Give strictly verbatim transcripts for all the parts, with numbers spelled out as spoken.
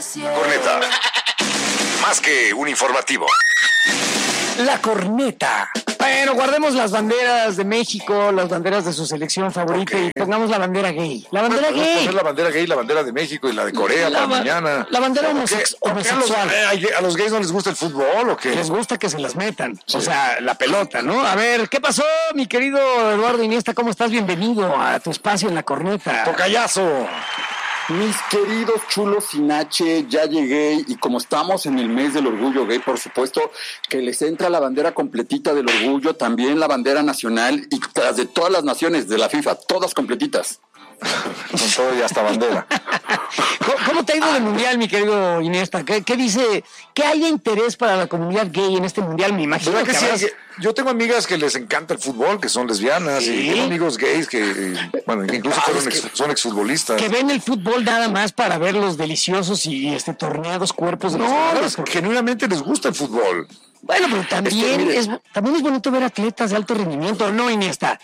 Corneta. Más que un informativo. La corneta. Bueno, guardemos las banderas de México, las banderas de su selección favorita, okay, y pongamos la bandera gay. La bandera bueno, gay. Poner la bandera gay, la bandera de México y la de Corea la para ba- mañana. La bandera homosex- homosexual. ¿A los, eh, ¿A los gays no les gusta el fútbol o qué? Les gusta que se las metan. Sí. O sea, la pelota, ¿no? A ver, ¿qué pasó, mi querido Eduardo Iniesta? ¿Cómo estás? Bienvenido a tu espacio en la corneta. Tocayazo. Mis queridos chulos sin H, ya llegué y como estamos en el mes del orgullo gay, por supuesto que les entra la bandera completita del orgullo, también la bandera nacional y las de todas las naciones de la FIFA, todas completitas. Con todo y hasta bandera. ¿Cómo, ¿Cómo te ha ido del mundial, mi querido Iniesta? ¿Qué, ¿Qué dice? ¿Qué hay de interés para la comunidad gay en este mundial? Me imagino ¿Verdad que, que sí? habrás... Yo tengo amigas que les encanta el fútbol, que son lesbianas, ¿Sí? y tengo amigos gays que, bueno, incluso fueron ex, son exfutbolistas. Que ven el fútbol nada más para ver los deliciosos y este torneados cuerpos de los No, jugadores. les, genuinamente les gusta el fútbol. Bueno, pero también, Es que, mire, es, también es bonito ver atletas de alto rendimiento, ¿no, Iniesta?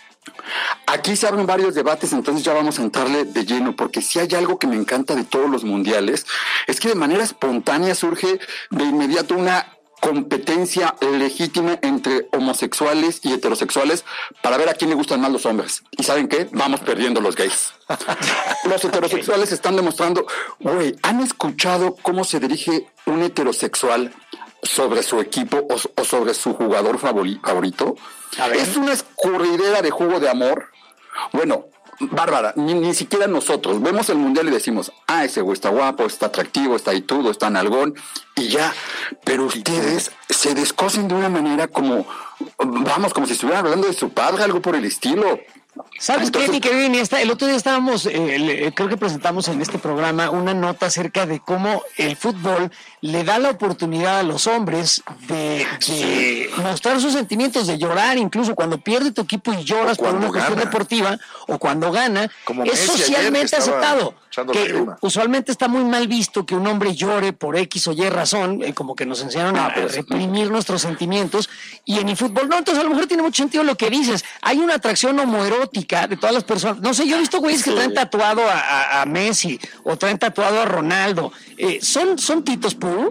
Aquí se abren varios debates, entonces ya vamos a entrarle de lleno, porque si hay algo que me encanta de todos los mundiales, es que de manera espontánea surge de inmediato una competencia legítima entre homosexuales y heterosexuales para ver a quién le gustan más los hombres. ¿Y saben qué? Vamos perdiendo los gays. Los heterosexuales están demostrando, güey, ¿han escuchado cómo se dirige un heterosexual sobre su equipo o, o sobre su jugador favori- favorito? A ver. Es una escurridera de jugo de amor. Bueno, Bárbara, ni, ni siquiera nosotros vemos el mundial y decimos, ah, ese güey está guapo, está atractivo, está hitudo, está nalgón, y ya. Pero ustedes se descosen de una manera como, vamos, como si estuvieran hablando de su padre, algo por el estilo. ¿Sabes Entonces, qué, mi querido Iniesta? El otro día estábamos, eh, le- creo que presentamos en este programa una nota acerca de cómo el fútbol le da la oportunidad a los hombres de, de mostrar sus sentimientos, de llorar incluso cuando pierde tu equipo y lloras por cuando una cuestión gana. deportiva o cuando gana, Como es Messi ayer, socialmente que estaba aceptado. echando Que lágrima. usualmente está muy mal visto que un hombre llore por X o Y razón, eh, como que nos enseñaron a Ah, pero- reprimir nuestros sentimientos, y en el fútbol no. Entonces a lo mejor tiene mucho sentido lo que dices. Hay una atracción homoerótica de todas las personas. No sé, yo he visto güeyes que Sí. traen tatuado a, a- a Messi o traen tatuado a Ronaldo. Eh, ¿son, ¿Son titos puro?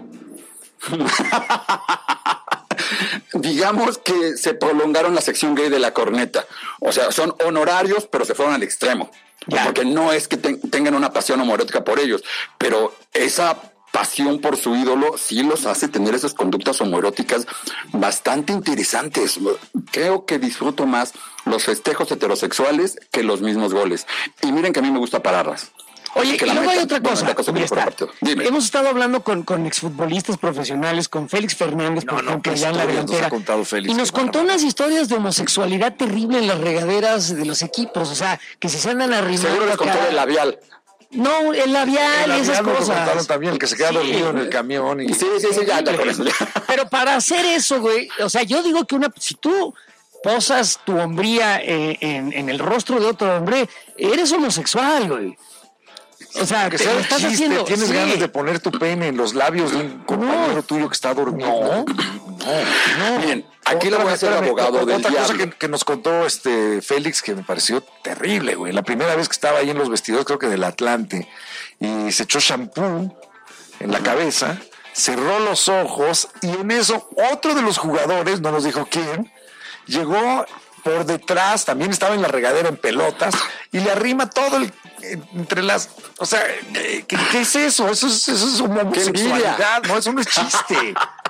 Digamos que se prolongaron la sección gay de la corneta. O sea, son honorarios, pero se fueron al extremo. Ya. Porque no es que ten- tengan una pasión homoerótica por ellos, pero esa pasión por su ídolo sí los hace tener esas conductas homoeróticas bastante interesantes. Creo que disfruto más los festejos heterosexuales que los mismos goles. Y miren que a mí me gusta pararlas. Oye, Que y la luego hay meta- otra bueno, cosa. la cosa viene por Iniesta. partido. Dime. Hemos estado hablando con, con exfutbolistas profesionales, con Félix Fernández, por No, no, ejemplo, qué allá en la historias nos delantera. ha contado Félix, Y nos qué contó bárbaro. unas historias de homosexualidad terrible en las regaderas de los equipos. O sea, que si se andan arrimando Seguro les acá. contó el labial. No, el labial El y esas labial lo cosas. contaron también, el que se queda Sí. dormido en el camión. Y... Sí, sí, sí, ya, ya con eso. ya. Pero para hacer eso, güey, o sea, yo digo que una, si tú posas tu hombría eh, en, en el rostro de otro hombre, eres homosexual, güey. O sea, Que te sea lo un estás chiste, haciendo. tienes sí. ganas de poner tu pene en los labios de un compañero tuyo que está dormido. No. no. Miren, aquí le voy a hacer Espérame, abogado otra del cosa diablo. que, que nos contó este Félix que me pareció terrible, güey. La primera vez que estaba ahí en los vestidores, creo que del Atlante, y se echó shampoo en la cabeza, cerró los ojos, y en eso otro de los jugadores, no nos dijo quién, llegó por detrás, también estaba en la regadera en pelotas, y le arrima todo el, entre las, o sea, ¿qué, qué es eso? Eso es, eso es homosexualidad, no, eso no es chiste.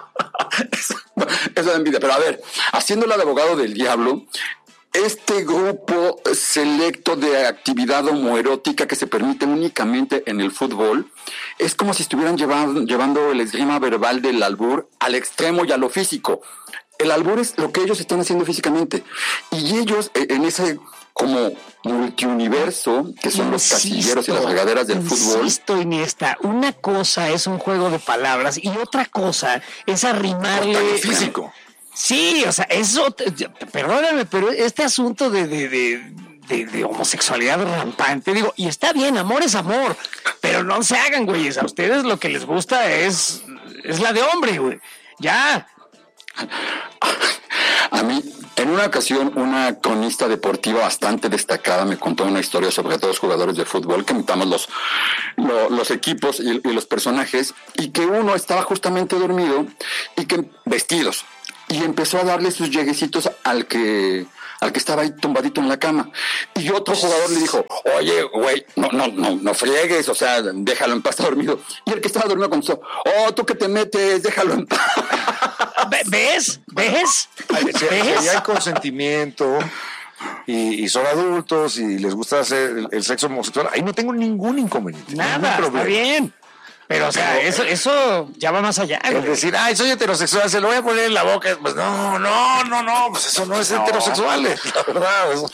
Eso da envidia. Pero a ver, haciéndola de abogado del diablo, este grupo selecto de actividad homoerótica que se permite únicamente en el fútbol es como si estuvieran llevando, llevando el esgrima verbal del albur al extremo y a lo físico. El albur es lo que ellos están haciendo físicamente. Y ellos, en ese como multiuniverso, que son los casilleros y las regaderas del fútbol. Insisto, Iniesta, una cosa es un juego de palabras y otra cosa es arrimarle... Contacto físico. Sí, o sea, eso, perdóname, pero este asunto de, de, de, de, de homosexualidad rampante, digo, y está bien, amor es amor, pero no se hagan, güeyes, a ustedes lo que les gusta es, es la de hombre, güey, ya. A mí, en una ocasión, una cronista deportiva bastante destacada me contó una historia sobre dos jugadores de fútbol que imitamos los, los, los equipos y, y los personajes, y que uno estaba justamente dormido y que vestidos, y empezó a darle sus lleguecitos al que... al que estaba ahí tumbadito en la cama. Y otro jugador le dijo, oye, güey, no, no, no, no friegues, o sea, déjalo en paz, está dormido. Y el que estaba dormido contestó, oh, tú que te metes, déjalo en paz. ¿Ves? ¿Ves? Si, ¿Ves? si hay consentimiento y, y son adultos y les gusta hacer el, el sexo homosexual, ahí no tengo ningún inconveniente. Nada, ningún problema. está bien. Pero, o sea, eso, eso ya va más allá. Es decir, ay, soy heterosexual, se lo voy a poner en la boca. Pues no, no, no, no, pues eso no es No. heterosexual, la verdad. Eso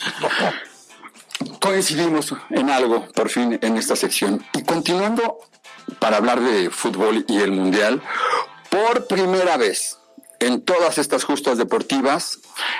no. Coincidimos en algo, por fin, en esta sección. Y continuando para hablar de fútbol y el Mundial, por primera vez en todas estas justas deportivas,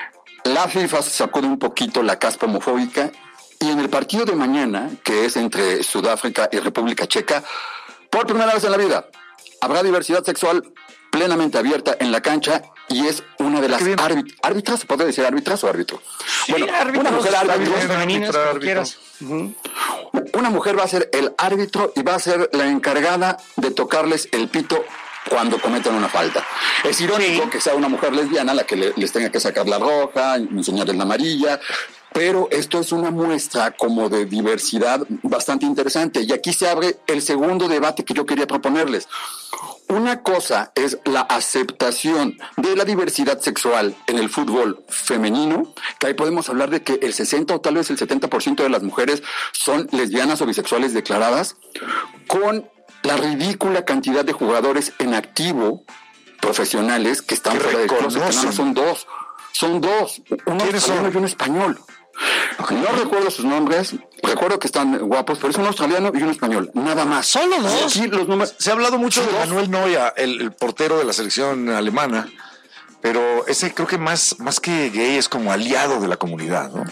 la FIFA se sacude un poquito la caspa homofóbica, y en el partido de mañana, que es entre Sudáfrica y República Checa, por primera vez en la vida, habrá diversidad sexual plenamente abierta en la cancha, y es una de las árbit- árbitras, ¿se puede decir árbitras o árbitro? Sí, bueno, árbitros, una mujer árbitro, árbitros femeninas, árbitro, como árbitro. quieras. Uh-huh. una mujer va a ser el árbitro y va a ser la encargada de tocarles el pito cuando cometan una falta. Es irónico Sí. que sea una mujer lesbiana la que le- les tenga que sacar la roja, enseñarles la amarilla, pero esto es una muestra como de diversidad bastante interesante. Y aquí se abre el segundo debate que yo quería proponerles. Una cosa es la aceptación de la diversidad sexual en el fútbol femenino, que ahí podemos hablar de que el sesenta o tal vez el setenta por ciento de las mujeres son lesbianas o bisexuales declaradas, con la ridícula cantidad de jugadores en activo profesionales que están Que fuera del closet, que nada reconocen. más son dos. Son dos, uno ¿Quiénes australiano son? y un español. No recuerdo sus nombres, recuerdo que están guapos, pero es un australiano y un español, nada más. ¿Solo dos? Sí, los números. Se ha hablado mucho Sí, de dos. Manuel Neuer, el, el portero de la selección alemana, pero ese creo que más, más que gay es como aliado de la comunidad, ¿no?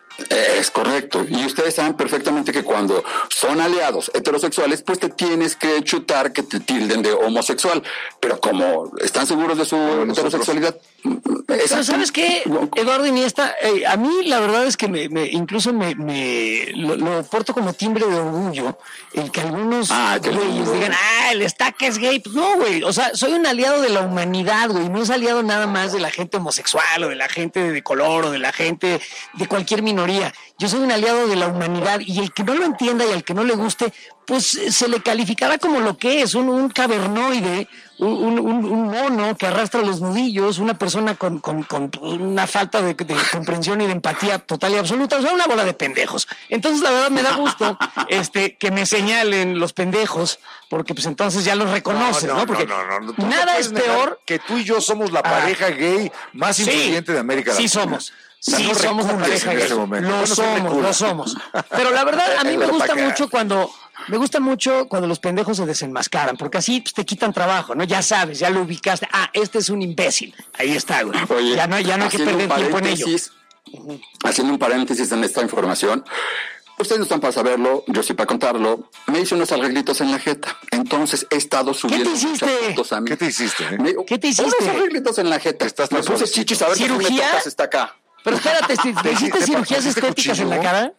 Es correcto. Y ustedes saben perfectamente que cuando son aliados heterosexuales, pues te tienes que chutar que te tilden de homosexual. Pero como están seguros de su heterosexualidad... Pero ¿sabes qué, Eduardo Iniesta? Eh, a mí la verdad es que me, me incluso me, me lo, lo porto como timbre de orgullo el que algunos Ah, qué güeyes lindo. digan, ah, el estaca es gay. Pues no, güey, o sea, soy un aliado de la humanidad, güey, no es aliado nada más de la gente homosexual o de la gente de color o de la gente de cualquier minoría. Yo soy un aliado de la humanidad, y el que no lo entienda y al que no le guste, pues eh, se le calificará como lo que es, un, un cavernoide, un, un, un mono que arrastra los nudillos, una persona con, con, con una falta de, de comprensión y de empatía total y absoluta, o sea, una bola de pendejos. Entonces, la verdad, me da gusto este, que me señalen los pendejos, porque pues entonces ya los reconoces, ¿no? Porque no, no, no. Tú no nada puedes es negar peor. que tú y yo somos la pareja gay más influyente de América Sí Latina. somos. O sea, Sí, no somos la recules pareja en gay. ese momento. Lo No se somos, recula. lo somos. Pero la verdad, a mí me Pero gusta para acá. mucho cuando me gusta mucho cuando los pendejos se desenmascaran, porque así pues, te quitan trabajo, ¿no? Ya sabes, ya lo ubicaste. Ah, este es un imbécil. Ahí está, güey. Oye, ya no, ya no hay que haciendo perder un tiempo en ello. paréntesis, Haciendo un paréntesis en esta información, ustedes no están para saberlo, yo sí para contarlo. Me hice unos arreglitos en la jeta, entonces he estado subiendo hiciste? muchas fotos a mí. ¿Qué te hiciste? eh? Me- ¿Qué te hiciste? Unos arreglitos en la jeta. Estás me tan puse suavecito. chichis, a ver si me ¿Cirugía? tocas está acá. Pero espérate, ¿te, te hiciste ¿te cirugías pusiste estéticas en la cuchillo? cara?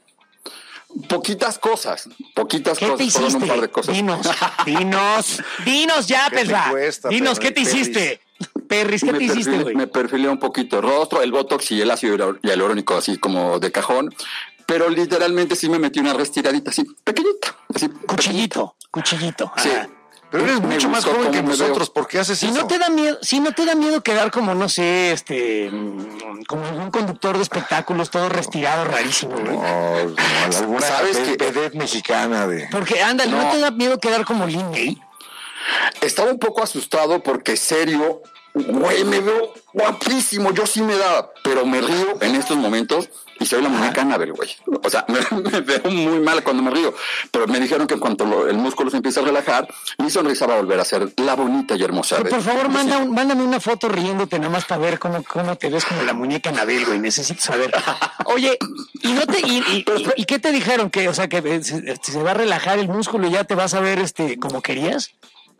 Poquitas cosas, poquitas ¿Qué te cosas, fueron un hiciste? par de cosas. Dinos, dinos, dinos ya, ¿Qué te Pesra. cuesta, Dinos, Perris? ¿qué te hiciste? Perris, ¿qué me, te hiciste, perfilé, güey? me perfilé un poquito el rostro, el botox y el ácido hialurónico así como de cajón, pero literalmente sí me metí una restiradita así, pequeñita. Así, Cuchillito, cuchillito. Sí. Ajá. Pero eres Me mucho más gustó joven que cómo me nosotros. veo. ¿Por qué haces Si eso? no te da miedo, si no te da miedo quedar como, no sé, este, mm, como algún conductor de espectáculos todo restirado, rarísimo, güey. No, no, alguna ¿Sabes pe- qué? vedette mexicana de... Porque, ándale, ¿no? No. te da miedo quedar como Lin May? Estaba un poco asustado porque serio, güey, me veo guapísimo, yo sí me da, pero me río en estos momentos y soy la muñeca Annabelle, güey. O sea, me, me veo muy mal cuando me río, pero me dijeron que en cuanto lo- el músculo se empieza a relajar, mi sonrisa va a volver a ser la bonita y hermosa. Pero de- por favor, de manda siempre. un- mándame una foto riéndote nada más para ver cómo, cómo te ves como la muñeca Anabel, güey. Necesito saber. Oye, ¿y no te y, y- y- y qué te dijeron? Que, o sea, que eh, se, se va a relajar el músculo y ya te vas a ver este como querías.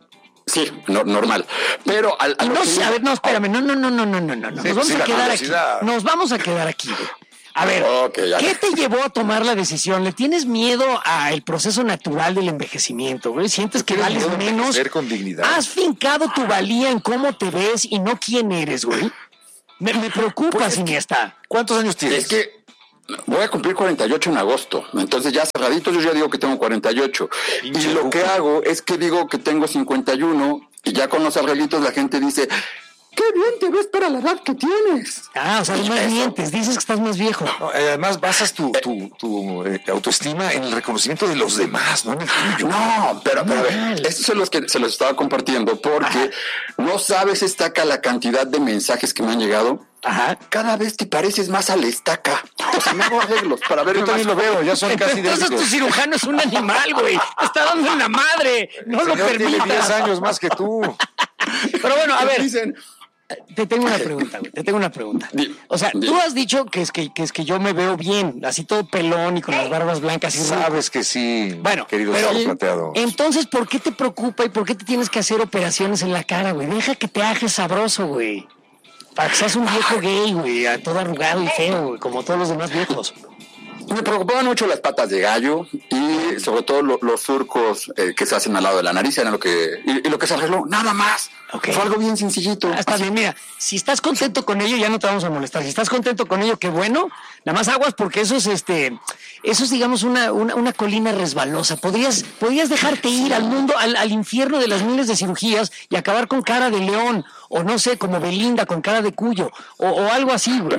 Sí, no, normal. Pero al, al no sé, a ver, no, espérame, no, no, no, no, no, no, no. Nos Sí, vamos sí, a la quedar aquí. curiosidad. Nos vamos a quedar aquí, güey. A ver, Okay, ya. ¿qué te llevó a tomar la decisión? ¿Le tienes miedo al proceso natural del envejecimiento, güey? ¿Sientes que ¿Tienes vales miedo de menos? envejecer con dignidad? ¿Has fincado tu valía en cómo te ves y no quién eres, güey? Me, me preocupa, Pues es Siniesta. ¿Cuántos años tienes? Es que voy a cumplir cuarenta y ocho en agosto, entonces ya cerraditos yo ya digo que tengo cuarenta y ocho. Pinche Y lo ruco. que hago es que digo que tengo cincuenta y uno y ya con los arreglitos la gente dice, ¡qué bien te ves para la edad que tienes! Ah, o sea, además Eso. mientes, dices que estás más viejo. No, eh, además basas tu, tu, tu eh, autoestima en el reconocimiento de los demás, no en el tuyo. No, pero, pero a ver, Mal. estos son los que se los estaba compartiendo porque no sabes, Estaca, la cantidad de mensajes que me han llegado. Ajá. Cada vez te pareces más al Estaca. O sea, me hago arreglos para ver Yo también lo veo, ya son casi Entonces tu idénticos. cirujano es un animal, güey. Te está dando en la madre. No lo Señor tiene diez permitas. años más que tú. Pero bueno, a ver, Dicen, te tengo una pregunta, güey. Te tengo una pregunta. Di- O sea, di- tú has dicho que es que, que es que yo me veo bien, así todo pelón y con las barbas blancas y rudo. Sabes que sí, Bueno, querido pero Saúl Plateado. entonces, ¿por qué te preocupa y por qué te tienes que hacer operaciones en la cara, güey? Deja que te ajes sabroso, güey. Para que seas un viejo gay, güey, a todo arrugado y feo, güey, como todos los demás viejos. me preocupaban mucho las patas de gallo y sobre todo lo- los surcos eh, que se hacen al lado de la nariz, era lo que, y, y lo que se arregló, nada más. Ok. Fue algo bien sencillito. Ah, está bien, mira, si estás contento con ello, ya no te vamos a molestar. Si estás contento con ello, qué bueno. Nada más aguas porque eso es este, eso es digamos una, una, una colina resbalosa. Podrías, podrías dejarte ir al mundo, al, al infierno de las miles de cirugías y acabar con cara de león, o no sé, como Belinda con cara de cuyo, o, o algo así, güey.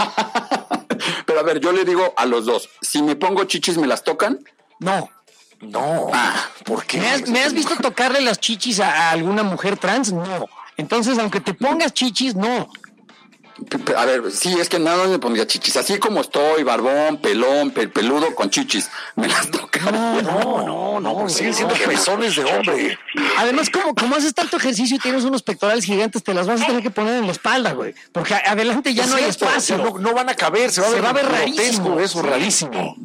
Pero a ver, yo le digo a los dos, si me pongo chichis, ¿me las tocan? No. No, Ah, ¿por qué? ¿Me has, me has visto tocarle las chichis a, a alguna mujer trans? No. Entonces, aunque te pongas chichis, no. P- p- A ver, sí, es que nada me pondría chichis. Así como estoy, barbón, pelón, pel- peludo, con chichis. Me las tocan. No, no, no, no. Pues siguen siendo no. pezones de hombre. Además, como, como haces tanto ejercicio y tienes unos pectorales gigantes, te las vas a tener que poner en la espalda, güey. Porque a- adelante ya Es no hay cierto, espacio. o sea, no, no van a caber, se va a Se ver, va a ver grotesco rarísimo. eso, Sí. rarísimo.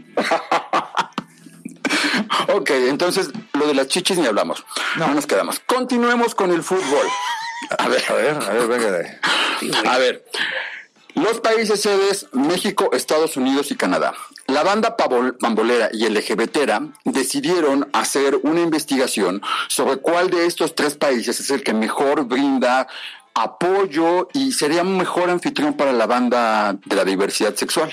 Ok, entonces lo de las chichis ni hablamos. No, nos quedamos. Continuemos con el fútbol. A ver, A ver, a ver, venga de ahí. a ver. Los países sedes, México, Estados Unidos y Canadá. La banda pavol- pambolera y LGBTera decidieron hacer una investigación sobre cuál de estos tres países es el que mejor brinda apoyo y sería un mejor anfitrión para la banda de la diversidad sexual.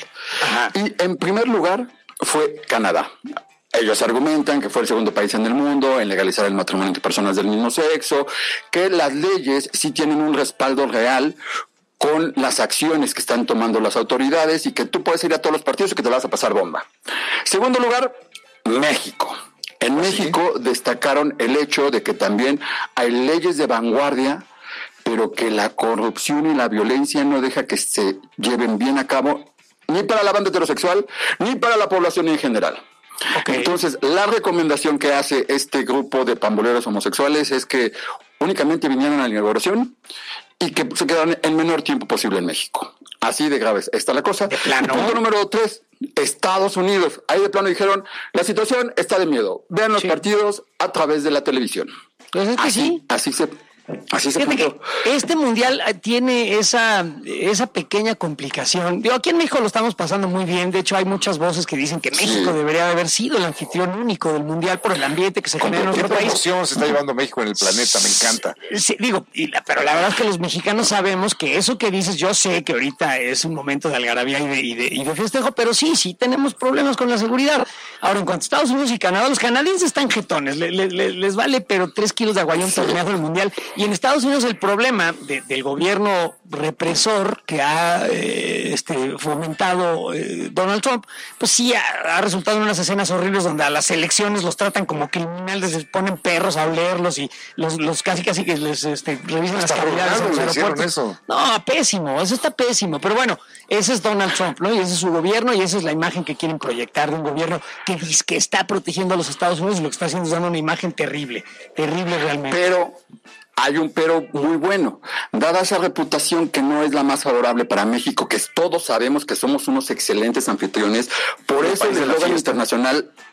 Y en primer lugar fue Canadá. Ellos argumentan que fue el segundo país en el mundo en legalizar el matrimonio entre personas del mismo sexo, que las leyes sí tienen un respaldo real con las acciones que están tomando las autoridades y que tú puedes ir a todos los partidos y que te vas a pasar bomba. Segundo lugar, México. En México destacaron el hecho de que también hay leyes de vanguardia, pero que la corrupción y la violencia no deja que se lleven bien a cabo ni para la banda heterosexual ni para la población en general. Okay. Entonces, la recomendación que hace este grupo de pamboleros homosexuales es que únicamente vinieran a la inauguración y que se quedaran el menor tiempo posible en México. Así de grave está la cosa. ¿De plano? Punto número tres, Estados Unidos. Ahí de plano dijeron, la situación está de miedo. Vean los Sí. partidos a través de la televisión. Pues es que Así, sí. así se... Así se Fíjate planteó. que este mundial eh, tiene esa, esa pequeña complicación. Digo, aquí en México lo estamos pasando muy bien. De hecho, hay muchas voces que dicen que México Sí. debería de haber sido el anfitrión único del mundial por el ambiente que se genera en ¿Qué nuestro país. promoción se está llevando México en el planeta? Me encanta. Sí, digo, y la- pero la verdad es que los mexicanos sabemos que eso que dices, yo sé que ahorita es un momento de algarabía y de, y de, y de festejo, pero sí, sí tenemos problemas con la seguridad. Ahora, en cuanto a Estados Unidos y Canadá, los canadienses están jetones, le- le- le- les vale pero tres kilos de aguayón torneado el mundial. Y en Estados Unidos el problema de- del gobierno represor que ha eh, este, fomentado eh, Donald Trump, pues sí ha, ha resultado en unas escenas horribles donde a las elecciones los tratan como criminales, les ponen perros a olerlos y los, los casi casi que les este, revisan las Hasta cavidades en los Ronaldo le hicieron aeropuertos. eso. No, pésimo, eso está pésimo. Pero bueno, ese es Donald Trump, ¿no? Y ese es su gobierno y esa es la imagen que quieren proyectar de un gobierno que dice que está protegiendo a los Estados Unidos y lo que está haciendo es dando una imagen terrible, terrible realmente. Pero hay un pero muy bueno. Dada esa reputación que no es la más favorable para México, que todos sabemos que somos unos excelentes anfitriones, por El eso país el de la eslogan fiesta. internacional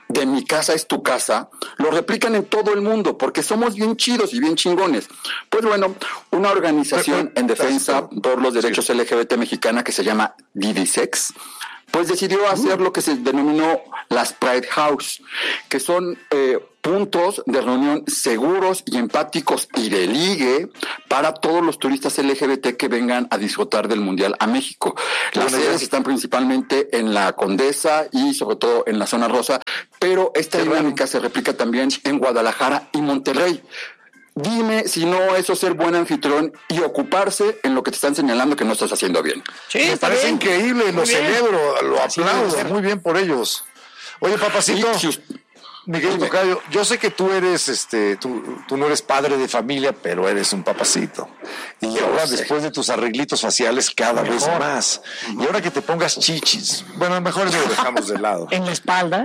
de mi casa es tu casa, lo replican en todo el mundo porque somos bien chidos y bien chingones. Pues bueno, una organización en defensa por los derechos L G B T mexicana que se llama Didisex, pues decidió hacer lo que se denominó las Pride House, que son eh, puntos de reunión seguros y empáticos y de ligue para todos los turistas L G B T que vengan a disfrutar del Mundial a México. Las sedes están principalmente en la Condesa y sobre todo en la zona rosa, pero esta dinámica se replica también en Guadalajara y Monterrey. Dime si no eso es ser buen anfitrión y ocuparse en lo que te están señalando que no estás haciendo bien. Sí, me parece bien. Increíble, lo celebro, lo aplaudo, muy bien por ellos. Oye, papacito, si usted, Miguel Tocayo, yo sé que tú eres, este, tú, tú no eres padre de familia, pero eres un papacito. Y yo ahora, después de tus arreglitos faciales, cada mejor. vez más. Y ahora que te pongas chichis, bueno, mejor eso lo dejamos de lado. En la espalda.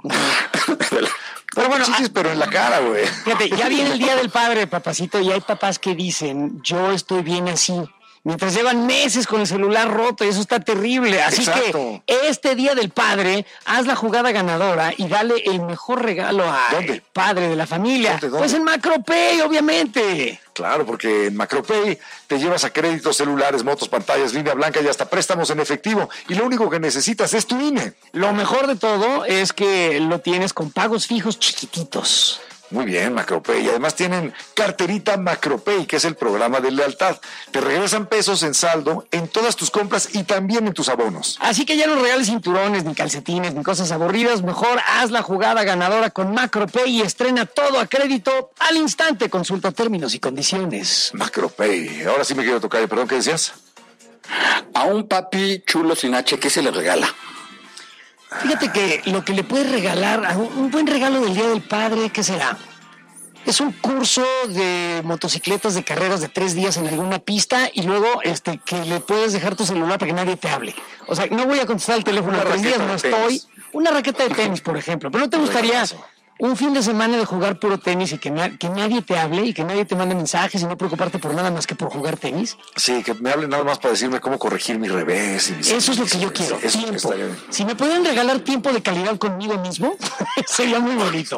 Pero bueno, chichis, pero en la cara, güey. Fíjate, ya viene el Día del Padre, papacito, y hay papás que dicen, yo estoy bien así, mientras llevan meses con el celular roto, y eso está terrible. Así Exacto. que este Día del Padre, haz la jugada ganadora y dale el mejor regalo al padre de la familia. ¿Dónde, dónde? Pues en Macropay, obviamente. Claro, porque en Macropay te llevas a créditos, celulares, motos, pantallas, línea blanca y hasta préstamos en efectivo. Y lo único que necesitas es tu I N E. Lo mejor de todo es que lo tienes con pagos fijos chiquititos. Muy bien, Macropay. Y además tienen carterita Macropay, que es el programa de lealtad. Te regresan pesos en saldo en todas tus compras y también en tus abonos. Así que ya no regales cinturones, ni calcetines, ni cosas aburridas. Mejor haz la jugada ganadora con Macropay y estrena todo a crédito al instante. Consulta términos y condiciones. Macropay. Ahora sí me quiero tocar. Perdón, ¿qué decías? A un papi chulo sin H, ¿qué se le regala? Fíjate que lo que le puedes regalar, un buen regalo del Día del Padre, ¿qué será? Es un curso de motocicletas de carreras de tres días en alguna pista y luego este que le puedes dejar tu celular para que nadie te hable. O sea, no voy a contestar el teléfono en tres días, no estoy. Una raqueta de tenis, por ejemplo. Pero ¿no te gustaría un fin de semana de jugar puro tenis y que, na- que nadie te hable y que nadie te mande mensajes y no preocuparte por nada más que por jugar tenis? Sí, que me hablen nada más para decirme cómo corregir mi revés. Y mis Eso es lo que yo quiero, eso, tiempo. Si me pudieran regalar tiempo de calidad conmigo mismo, sería muy bonito.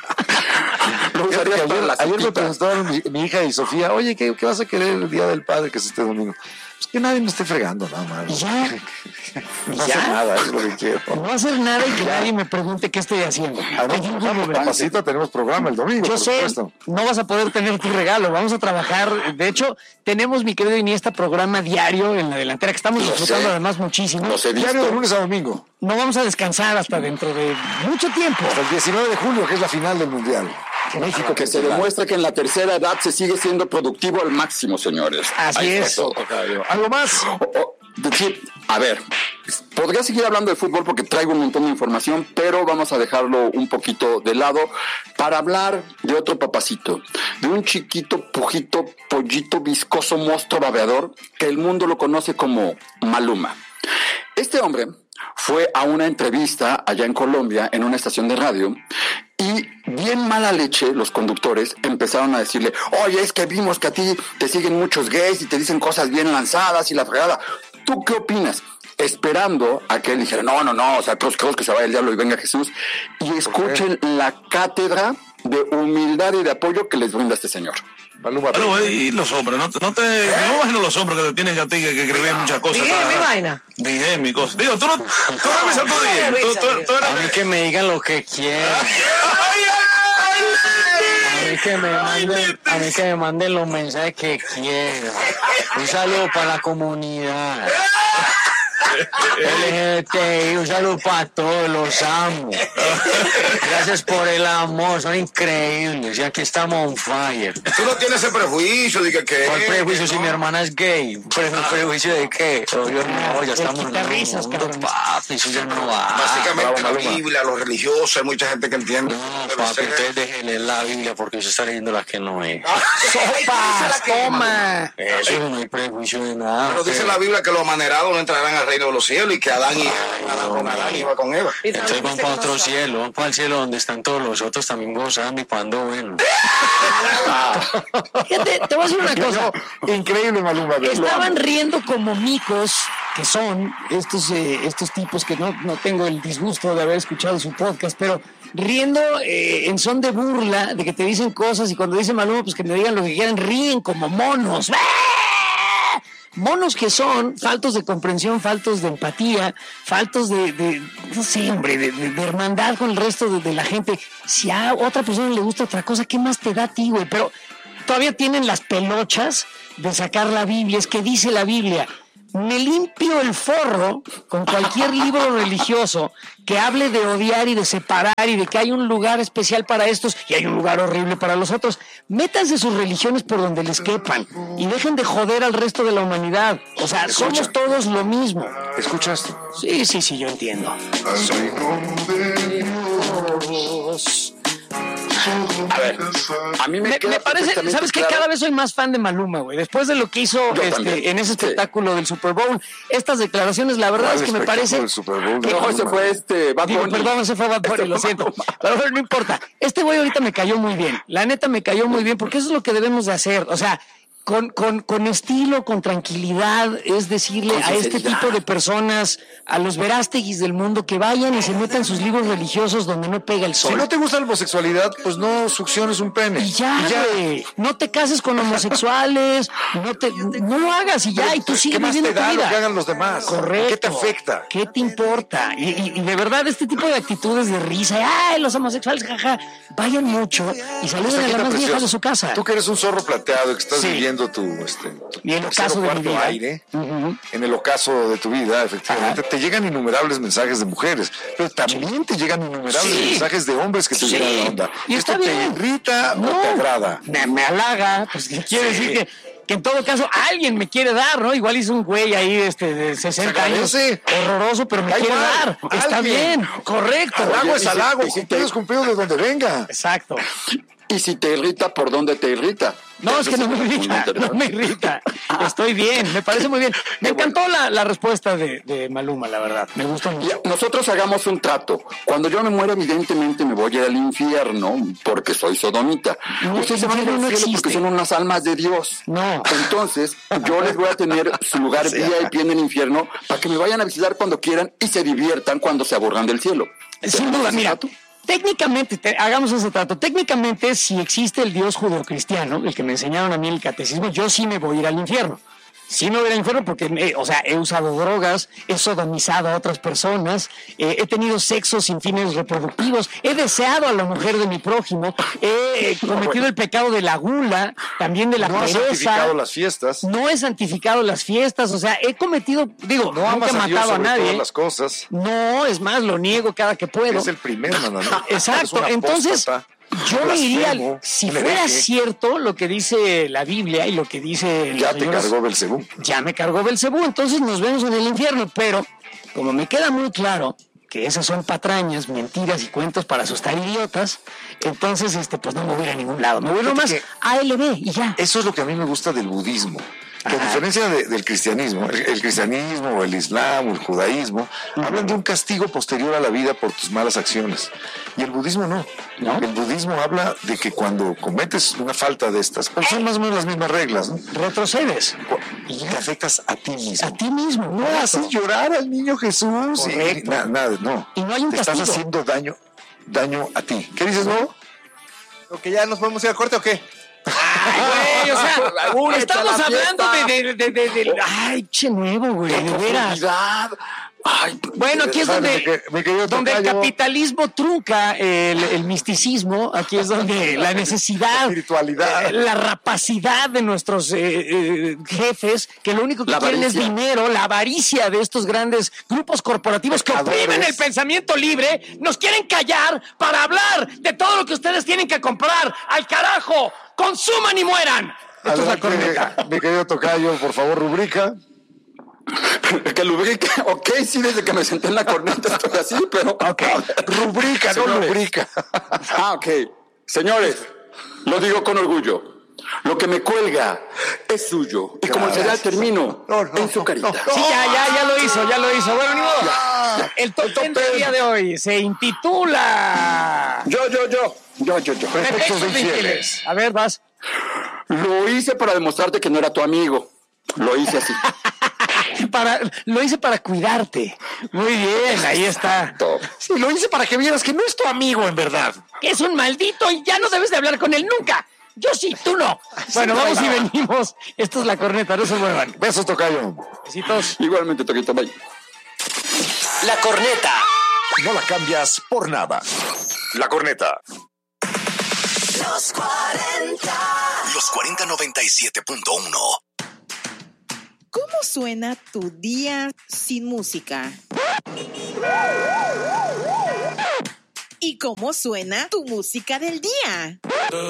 Ayer, ayer me preguntaron mi, mi hija y Sofía, oye, ¿qué, ¿qué vas a querer el Día del Padre que es este domingo? Pues que nadie me esté fregando, nada más. ¿Y ya? No ¿Ya? hacer nada, es lo que quiero. No hacer nada y que nadie me pregunte qué estoy haciendo. Además, papacito, tenemos programa el domingo, Yo por sé, supuesto. No vas a poder tener tu regalo, vamos a trabajar. De hecho, tenemos, mi querido Iniesta, programa diario en la delantera que estamos disfrutando además muchísimo. Diario de lunes a domingo. No vamos a descansar hasta dentro de mucho tiempo. Hasta el diecinueve de julio, que es la final del Mundial. México, que se demuestra que en la tercera edad se sigue siendo productivo al máximo, señores. Así Ahí es. Todo. ¿Algo más? Oh, oh, decir, a ver, podría seguir hablando de fútbol porque traigo un montón de información, pero vamos a dejarlo un poquito de lado para hablar de otro papacito, de un chiquito, pujito, pollito, viscoso, monstruo babeador que el mundo lo conoce como Maluma. Este hombre fue a una entrevista allá en Colombia en una estación de radio y bien mala leche los conductores empezaron a decirle, oye, es que vimos que a ti te siguen muchos gays y te dicen cosas bien lanzadas y la fregada. ¿Tú qué opinas? Esperando a que él dijera, no, no, no, o sea, creo, creo que se vaya el diablo y venga Jesús. Y escuchen la cátedra de humildad y de apoyo que les brinda este señor. Maluma, pero y los hombres, no, no te, ¿Eh? no imagino los hombres que te tienen a ti que, que escriben muchas cosas. Dije mi vaina. Dije mi cosa. Digo, tú no, tú revisas tu día. Tú, tú, tú eres... A mí que me digan lo que quieran. A mí que me manden, a mí que me manden los mensajes que quieran. Un saludo para la comunidad L G B T I, un saludo para todos, los amo. Gracias por el amor, son increíbles. Y aquí estamos on fire. Tú no tienes ese prejuicio de que... que ¿Cuál prejuicio si mi hermana es gay? ¿Pre ¿Prejuicio de qué? Oh, yo no, ya estamos en risas, mundo, papi, eso ya no va. Básicamente la Biblia, los religiosos, hay mucha gente que entiende. No, papi, ustedes dejen leer la Biblia porque usted está leyendo la que no es. ¡Sopas! ¡Toma! Eso no hay prejuicio de nada. Pero dice la Biblia que los amanerados no entrarán al reino de los cielos y que Adán y Adán con Adán iba con Eva. Entonces van para otro cielo, van para el cielo donde están todos los otros también gozando y pando bueno. Fíjate, te voy a decir una cosa. No, increíble, Maluma. Estaban riendo como micos que son estos, eh, estos tipos que no, no tengo el disgusto de haber escuchado su podcast, pero riendo eh, en son de burla, de que te dicen cosas y cuando dicen Maluma, pues que me digan lo que quieran, ríen como monos. ¡Ah! Monos que son faltos de comprensión, faltos de empatía, faltos de, de no sé, hombre, de, de, de hermandad con el resto de, de la gente. Si a otra persona le gusta otra cosa, ¿qué más te da a ti, güey? Pero todavía tienen las pelochas de sacar la Biblia. Es que dice la Biblia: me limpio el forro con cualquier libro religioso que hable de odiar y de separar y de que hay un lugar especial para estos y hay un lugar horrible para los otros. Métanse sus religiones por donde les quepan y dejen de joder al resto de la humanidad. O sea, Escucha. somos todos lo mismo. ¿Escuchaste? Sí, sí, sí, yo entiendo. A ver, a mí me, Me, queda me parece, perfectamente ¿sabes qué? claro. Cada vez soy más fan de Maluma, güey. Después de lo que hizo Yo este, también, en ese sí. espectáculo del Super Bowl, estas declaraciones, la verdad es que me parece... El Super Bowl de No, ese Maluma. fue este Bad Digo, Bunny. perdón, ese fue Bad Bunny, Este lo fue siento. Maluma. Pero bueno, no importa. Este güey ahorita me cayó muy bien. La neta me cayó muy bien porque eso es lo que debemos de hacer. O sea, con, con, con estilo, con tranquilidad, es decirle Con a este sinceridad. tipo de personas, a los verásteguis del mundo, que vayan y se metan sus libros religiosos donde no pega el sol. Si no te gusta la homosexualidad, pues no succiones un pene. Y ya, güey. No te cases con homosexuales, no te, no lo hagas y ya, y tú sigues ¿Qué más viviendo te tu da vida. lo que hagan los demás? Correcto. ¿Qué te afecta? ¿Qué te importa? Y, y- y de verdad, este tipo de actitudes de risa, ¡ay, los homosexuales, jaja! Vayan mucho y saluden a la Está más vieja precioso. de su casa. Tú que eres un zorro plateado, que estás Sí. viviendo tu, este, tu Y el tercer ocaso o de mi cuarto vida. aire, Ujú. en el ocaso de tu vida, efectivamente, Ajá. te llegan innumerables mensajes de mujeres, pero también te llegan innumerables Sí. mensajes de hombres que te Sí. llegan a la onda. Y ¿Esto está te bien. irrita o te agrada? Me, me halaga, pues que quiere Sí. decir que, que en todo caso alguien me quiere dar, ¿no? Igual hizo un güey ahí este, de sesenta años, agradece. horroroso, pero me Da quiere igual, dar. Está alguien. bien, correcto. Al agua Oye, es y al si- agua, y si cumplidos, te- cumplidos de donde venga. Exacto. Y si te irrita, ¿por dónde te irrita? No, es que no me irrita, no me irrita. Estoy bien, me parece muy bien. Me encantó la, la respuesta de, de Maluma, la verdad. Me gustó Y mucho. nosotros hagamos un trato. Cuando yo me muera, evidentemente me voy a ir al infierno porque soy sodomita. No, Ustedes se van a ir infierno al no cielo existe. porque son unas almas de Dios. No. Entonces, yo les voy a tener su lugar V I P en el infierno para que me vayan a visitar cuando quieran y se diviertan cuando se aburran del cielo. Sin duda, ¿Ese mira, trato? técnicamente, te- hagamos ese trato. Técnicamente, si existe el Dios judeocristiano, el que me enseñaron a mí en el catecismo, yo sí me voy a ir al infierno. Sí me voy a ir al infierno porque, me- o sea, he usado drogas, he sodomizado a otras personas, eh, he tenido sexo sin fines reproductivos, he deseado a la mujer de mi prójimo, he cometido el pecado de la gula, también de la No has pereza. santificado las fiestas. No he santificado las fiestas, o sea, he cometido, digo, No nunca amas he a Dios matado a sobre nadie. todas las cosas. No, es más, lo niego cada que puedo. Es el primer mandamiento. Exacto, Eres un entonces apóstata, yo un me iría, blasfemo, si un fuera hereje. cierto lo que dice la Biblia y lo que dice Ya los te señores- cargó Belcebú. ya me cargó Belcebú, entonces nos vemos en el infierno, pero como me queda muy claro que esas son patrañas, mentiras y cuentos para asustar idiotas, entonces este pues no me voy a ir a ningún lado, me voy Fíjate nomás que- a L B y ya. Eso es lo que a mí me gusta del budismo. Que a Ajá. diferencia de- del cristianismo, el, el cristianismo o el islam o el judaísmo hablan de un castigo posterior a la vida por tus malas acciones. Y el budismo no. ¿No? El budismo habla de que cuando cometes una falta de estas, pues son más o menos las mismas reglas, ¿no? Retrocedes Y te afectas a ti mismo. a ti mismo, no No haces llorar al niño Jesús. Y, Correcto. nada, nada, no. Y no hay un te estás castigo. haciendo daño, daño a ti. ¿Qué dices, no? ¿Ok, ya nos podemos ir a corte o qué? Ay, güey, o sea, Únete estamos a la hablando fiesta. de, de, de, de- de- ay, che nuevo, güey, de veras. Profundidad. Ay, Bueno, aquí es ¿Sabes donde, de qué? Mi querido donde el tocayo. capitalismo trunca el, el misticismo, aquí es donde la necesidad, La espiritualidad. eh, la rapacidad de nuestros eh, eh, jefes, que lo único que La quieren es avaricia. dinero, la avaricia de estos grandes grupos corporativos que Pecadores. oprimen el pensamiento libre, nos quieren callar para hablar de todo lo que ustedes tienen que comprar. ¡Al carajo! ¡Consuman y mueran! Esto es la Adelante, corneta. mi querido tocayo, por favor, rubrica. que lubrique. Ok, sí, desde que me senté en la corneta estoy así, pero. Ok. Rubrica, no Señores. lubrica. Ah, ok. Señores, lo digo con orgullo. Lo que me cuelga es suyo. Y como el cereal termino No, no, en su no, carita. no. Sí, ya, ya, ya lo hizo, ya lo hizo. Bueno, ni modo. El top ten del día de hoy se intitula Yo, yo, yo. Yo, yo, yo. Pretextos de infieles. A ver, vas. Lo hice para demostrarte que no era tu amigo. Lo hice así. para, lo hice para cuidarte. Muy bien, ahí está. Sí, lo hice para que vieras que no es tu amigo, en verdad. Que es un maldito y ya no debes de hablar con él nunca. Yo sí, tú no. Bueno, vamos y venimos. Esto es La Corneta, no se muevan. Besos, tocayo. Besitos. Igualmente, Toquito, bye. La Corneta. No la cambias por nada. La Corneta. Los cuarenta. Los cuarenta noventa y siete punto uno. ¿Cómo suena tu día sin música? ¿Y cómo suena tu música del día?